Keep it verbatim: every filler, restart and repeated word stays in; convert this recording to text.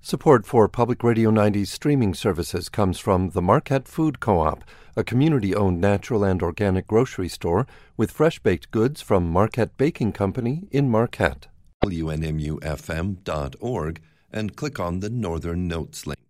Support for Public Radio ninety's streaming services comes from the Marquette Food Co-op, a community-owned natural and organic grocery store with fresh-baked goods from Marquette Baking Company in Marquette. W N M U F M dot org and click on the Northern Notes link.